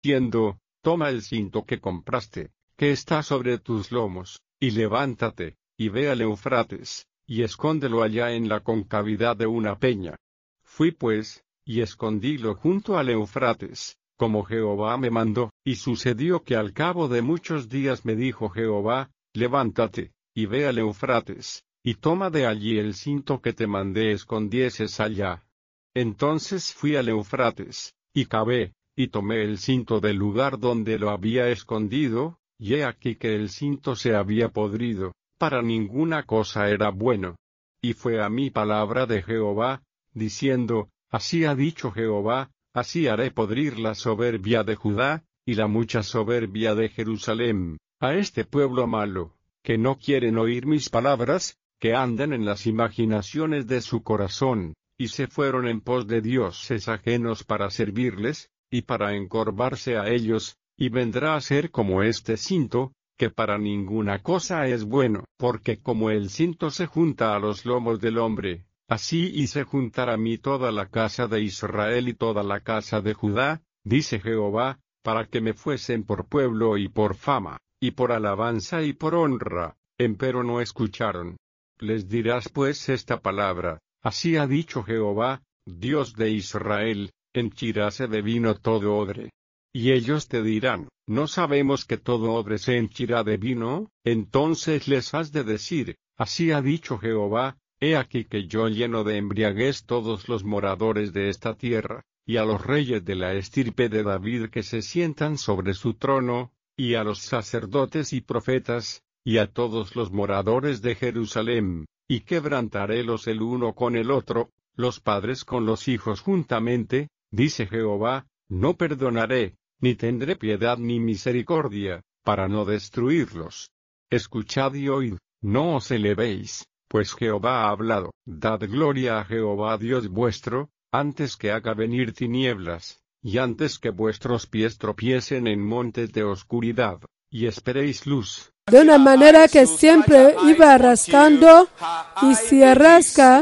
diciendo: toma el cinto que compraste, que está sobre tus lomos, y levántate, y ve al Eufrates, y escóndelo allá en la concavidad de una peña. Fui pues, y escondílo junto al Eufrates, como Jehová me mandó, y sucedió que al cabo de muchos días me dijo Jehová: levántate, y ve al Eufrates, y toma de allí el cinto que te mandé escondieses allá. Entonces fui al Eufrates, y cavé, y tomé el cinto del lugar donde lo había escondido, y he aquí que el cinto se había podrido, para ninguna cosa era bueno. Y fue a mí palabra de Jehová, diciendo: así ha dicho Jehová, así haré podrir la soberbia de Judá, y la mucha soberbia de Jerusalén, a este pueblo malo, que no quieren oír mis palabras, que andan en las imaginaciones de su corazón, y se fueron en pos de dioses ajenos para servirles, y para encorvarse a ellos, y vendrá a ser como este cinto, que para ninguna cosa es bueno, porque como el cinto se junta a los lomos del hombre, así hice juntar a mí toda la casa de Israel y toda la casa de Judá, dice Jehová, para que me fuesen por pueblo y por fama, y por alabanza y por honra, empero no escucharon. Les dirás pues esta palabra: así ha dicho Jehová, Dios de Israel: henchiráse de vino todo odre. Y ellos te dirán: ¿no sabemos que todo odre se henchirá de vino? Entonces les has de decir: así ha dicho Jehová, he aquí que yo lleno de embriaguez todos los moradores de esta tierra, y a los reyes de la estirpe de David que se sientan sobre su trono, y a los sacerdotes y profetas, y a todos los moradores de Jerusalén, y quebrantarélos el uno con el otro, los padres con los hijos juntamente, dice Jehová: no perdonaré, ni tendré piedad ni misericordia, para no destruirlos. Escuchad y oíd, no os elevéis, pues Jehová ha hablado. Dad gloria a Jehová Dios vuestro, antes que haga venir tinieblas, y antes que vuestros pies tropiecen en montes de oscuridad, y esperéis luz. De una manera que siempre iba rascando, y si rasca,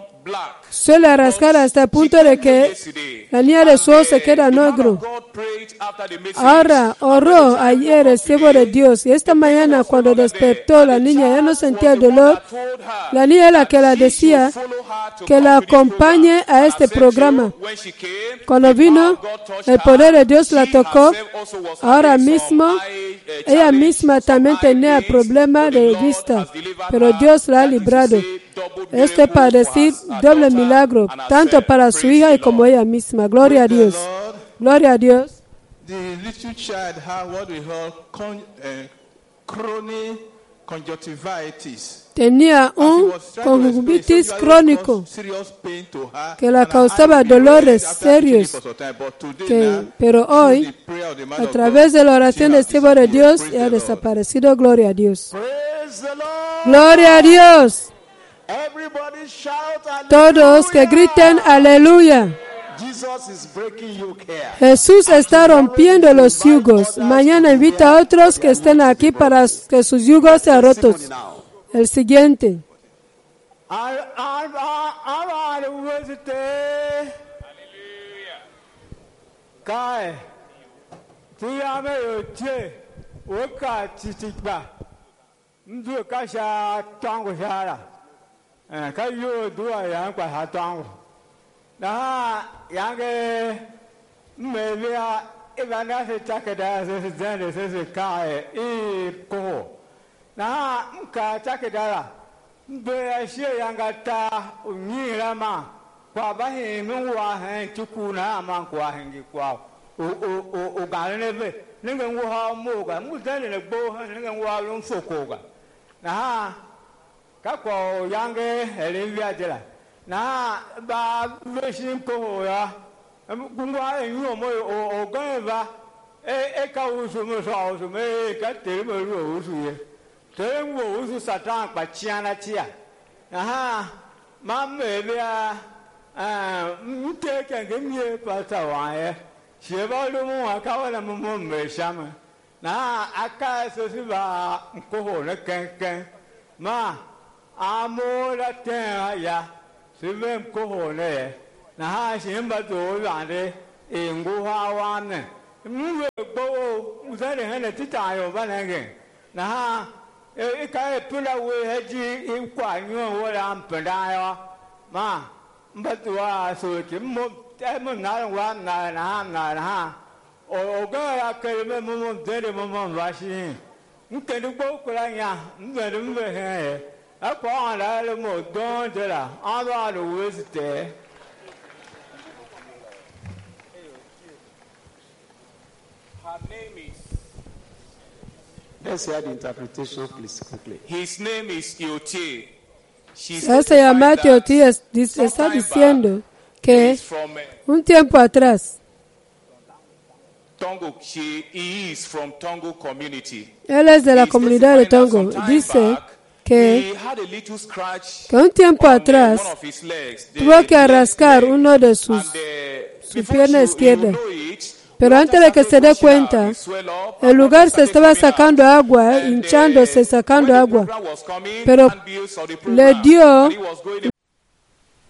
suele rascar hasta el punto de que la niña de su ojo se queda negro. Ahora oró ayer el siervo de Dios, y esta mañana cuando despertó la niña ya no sentía dolor. La niña es la que la decía que la acompañe a este programa. Cuando vino, el poder de Dios la tocó. Ahora mismo, ella misma también tenía problema de vista, pero Dios la ha librado. Esto es para decir doble milagro, tanto para su hija y como ella misma. Gloria a Dios. Gloria a Dios. The little child had what we call chronic conjunctivitis. Tenía un conjuntivitis crónico que la causaba dolores serios. Pero hoy, a través de la oración del siervo de Dios, ha desaparecido. Gloria a Dios. Gloria a Dios. Todos que griten aleluya. Jesús está rompiendo los yugos. Mañana invita a otros que estén aquí para que sus yugos sean rotos. El siguiente. Nah, yang media ibana se chakeda se zende se kae ko. Nah, ka chakeda be she yang ta unyira ma. Kwa ba he mwa he tukuna ma kwa hengi kwa. O ga ne be. Ninga wa mo ga mu zende ne bo ninga wa lu foko ga. Nah, ka ko yang elivia jela. Na ba machine ko ya gungwa yu mo o gan ba ka usu mo so usu me ka te mo ru usu ye te mo usu satan pa chiana tia ma me bia mte kan ge mi pa ta wa ye she ba lu mo ka wa mo mo me shama na aka so si ba ko ho na kan ma amora te ya Sivem kohone na ha shimba do yande ingu hawane Mwe gbowo uzane hene tita yo banenge. Na ha e ka e pula we heji ikwa nyo wala mpenda yo. Ma mbatwa so ki mo mo na wa na ha. O ga ya kelme mo dere mo washi. Nkenu gbo kula nya mbe mbe he. Akwa ala le mo don de la. Aba lo wezite. Her name is. Let's hear the interpretation, please, quickly. His name is Iote. Sasa ya Mateo está diciendo que un tiempo atrás Tongo, he is from Tongo community. él es de la comunidad de Tongo. Dice que un tiempo atrás tuvo que rascar uno de su pierna izquierda. Pero antes de que se dé cuenta, el lugar se estaba sacando agua, hinchándose, sacando agua. Pero le dio